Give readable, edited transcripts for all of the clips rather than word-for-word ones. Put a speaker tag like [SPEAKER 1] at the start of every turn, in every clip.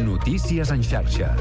[SPEAKER 1] Notícies en xarxa.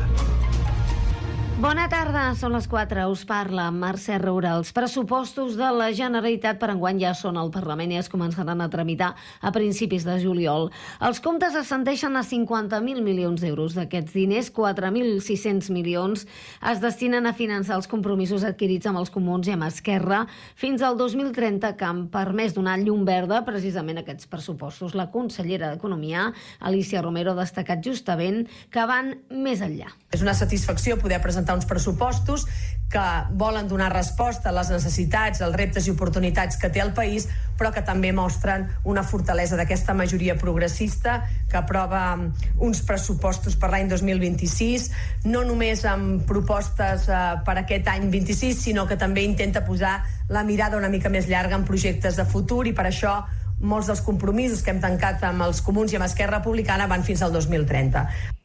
[SPEAKER 2] Bona tarda, són les 4, us parla Mercè Roura. Els pressupostos de la Generalitat per enguany ja són al Parlament i es començaran a tramitar a principis de juliol. Els comptes ascendeixen a 50.000 milions d'euros. D'aquests diners, 4.600 milions es destinen a finançar els compromisos adquirits amb els comuns i amb Esquerra fins al 2030, que han permès donar llum verda precisament a aquests pressupostos. La consellera d'Economia, Alícia Romero, ha destacat justament que van més enllà.
[SPEAKER 3] És una satisfacció poder presentar uns pressupostos que volen donar resposta a les necessitats, als reptes i oportunitats que té el país, però que també mostren una fortalesa d'aquesta majoria progressista que aprova uns pressupostos per l'any 2026, no només amb propostes per aquest any 26, sinó que també intenta posar la mirada una mica més llarga en projectes de futur, i per això molts dels compromisos que hem tancat amb els comuns i amb Esquerra Republicana van fins al 2030.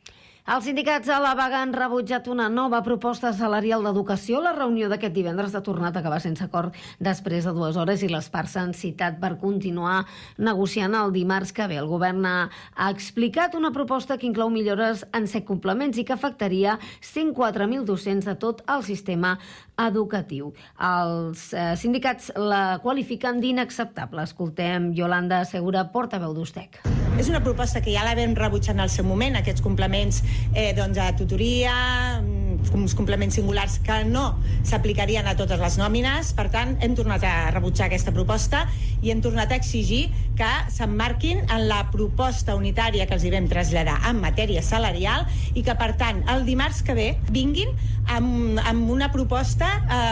[SPEAKER 2] Els sindicats a la vaga han rebutjat una nova proposta salarial d'educació. La reunió d'aquest divendres ha tornat a acabar sense acord després de 2 hores i les parts s'han citat per continuar negociant el dimarts que ve. El govern ha explicat una proposta que inclou millores en 7 complements i que afectaria 104.000 docents de tot el sistema educatiu. Els sindicats la qualifiquen d'inacceptable. Escoltem Yolanda Segura, portaveu d'Ustec.
[SPEAKER 4] És una proposta que ja la vam rebutjar en el seu moment, aquests complements a tutoria, uns complements singulars que no s'aplicarien a totes les nòmines. Per tant, hem tornat a rebutjar aquesta proposta i hem tornat a exigir que s'emmarquin en la proposta unitària que els hi vam traslladar en matèria salarial i que, per tant, el dimarts que ve vinguin amb una proposta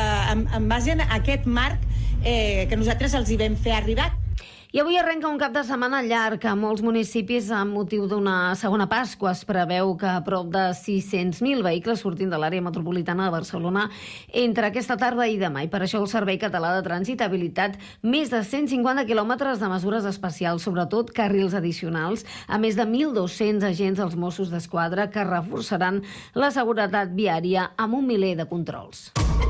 [SPEAKER 4] en base a aquest marc que nosaltres els hi vam fer arribar.
[SPEAKER 2] I avui arrenca un cap de setmana llarg a molts municipis amb motiu d'una segona Pasqua. Es preveu que a prop de 600.000 vehicles surtin de l'àrea metropolitana de Barcelona entre aquesta tarda i demà. I per això el Servei Català de Trànsit ha habilitat més de 150 quilòmetres de mesures especials, sobretot carrils addicionals, a més de 1.200 agents dels Mossos d'Esquadra que reforçaran la seguretat viària amb 1 miler de controls.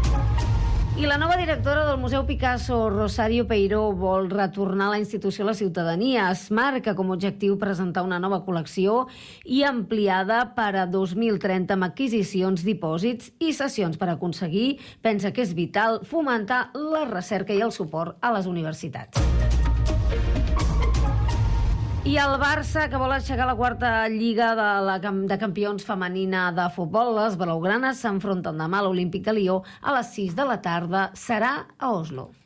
[SPEAKER 2] I la nova directora del Museu Picasso, Rosario Peiró, vol retornar a la institució a la ciutadania. Es marca com a objectiu presentar una nova col·lecció i ampliada per a 2030 amb adquisicions, dipòsits i sessions per aconseguir, pensa que és vital, fomentar la recerca i el suport a les universitats. I el Barça, que vol aixecar la 4a Lliga de Campions femenina de futbol, les blaugranes s'enfronten demà a l'Olímpic de Lió a les 6 de la tarda. Serà a Oslo.